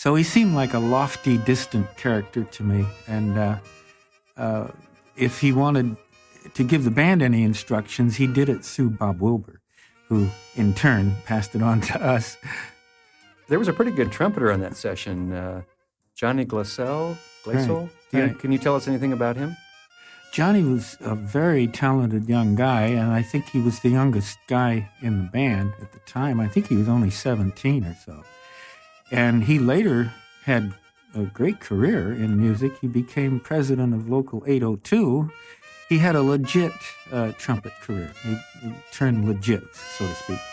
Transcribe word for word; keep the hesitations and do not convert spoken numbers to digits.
So he seemed like a lofty, distant character to me. And uh, uh, if he wanted to give the band any instructions, he did it through Bob Wilber, who in turn passed it on to us. There was a pretty good trumpeter on that session, uh, Johnny Glassell. Glassell? Right, Do you, right. Can you tell us anything about him? Johnny was a very talented young guy, and I think he was the youngest guy in the band at the time. I think he was only seventeen or so. And he later had a great career in music. He became president of Local eight oh two. He had a legit uh, trumpet career. He, he turned legit, so to speak.